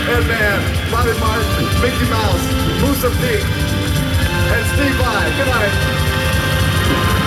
Ant-Man, Bobby Martin, Mickey Mouse, Musa P, and Steve Vai. Good night.